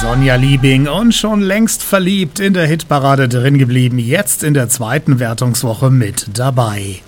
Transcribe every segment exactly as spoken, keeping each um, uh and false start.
Sonja Liebing und schon längst verliebt in der Hitparade drin geblieben, jetzt in der zweiten Wertungswoche mit dabei.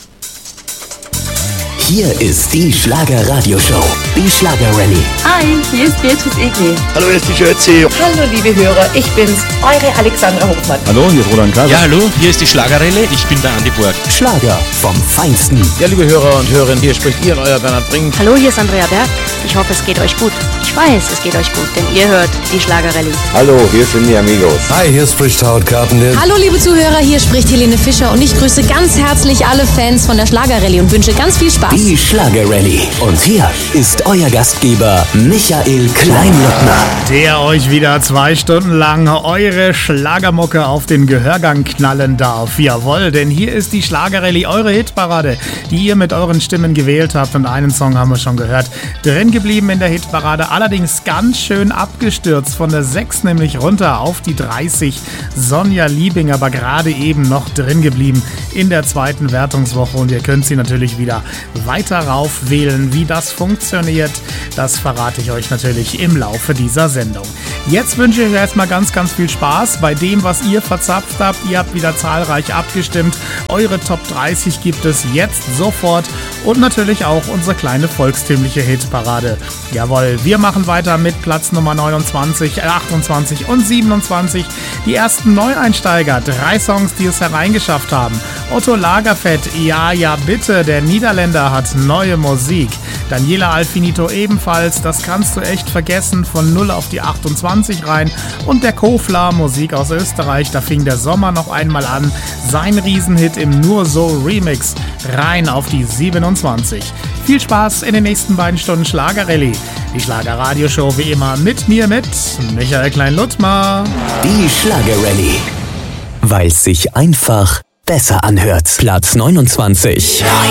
Hier ist die Schlager-Radio-Show, die Schlager-Rallye. Hi, hier ist Beatrice Egli. Hallo, hier ist die Schötzi. Hallo, liebe Hörer, ich bin's, eure Alexandra Hofmann. Hallo, hier ist Roland Kaiser. Ja, hallo, hier ist die Schlager-Rallye, ich bin der Andi Borg. Schlager vom Feinsten. Ja, liebe Hörer und Hörerinnen, hier spricht ihr, euer Bernhard Brink. Hallo, hier ist Andrea Berg. Ich hoffe, es geht euch gut. Ich weiß, es geht euch gut, denn ihr hört die Schlager-Rallye. Hallo, hier sind die Amigos. Hi, hier spricht Howard Carpendale. Hallo, liebe Zuhörer, hier spricht Helene Fischer und ich grüße ganz herzlich alle Fans von der Schlager-Rallye und wünsche ganz viel Spaß. Die Schlager-Rallye. Und hier ist euer Gastgeber Michael Kleinlöckner, der euch wieder zwei Stunden lang eure Schlagermucke auf den Gehörgang knallen darf. Jawohl, denn hier ist die Schlager-Rallye, eure Hitparade, die ihr mit euren Stimmen gewählt habt. Und einen Song haben wir schon gehört, drin geblieben in der Hitparade, allerdings ganz schön abgestürzt, von der sechs nämlich runter auf die dreißig. Sonja Liebing, aber gerade eben noch drin geblieben in der zweiten Wertungswoche. Und ihr könnt sie natürlich wieder weiter rauf wählen. Wie das funktioniert, das verrate ich euch natürlich im Laufe dieser Sendung. Jetzt wünsche ich euch erstmal ganz, ganz viel Spaß bei dem, was ihr verzapft habt. Ihr habt wieder zahlreich abgestimmt. Eure Top dreißig gibt es jetzt sofort und natürlich auch unsere kleine volkstümliche Hitparade. Jawohl, wir machen weiter mit Platz Nummer neunundzwanzig, achtundzwanzig und siebenundzwanzig. Die ersten Neueinsteiger, drei Songs, die es hereingeschafft haben. Otto Lagerfeld, ja, ja, bitte, der Niederländer hat neue Musik. Daniela Alfinito ebenfalls, das kannst du echt vergessen, von null auf die achtundzwanzig rein. Und der Kofler, Musik aus Österreich, da fing der Sommer noch einmal an. Sein Riesenhit im Nur So Remix, rein auf die siebenundzwanzig. Viel Spaß in den nächsten beiden Stunden Schlager-Rallye. Die Schlager-Radio-Show wie immer mit mir, mit Michael Klein-Luttmer. Die Schlager-Rallye, weil es sich einfach besser anhört. Platz neunundzwanzig.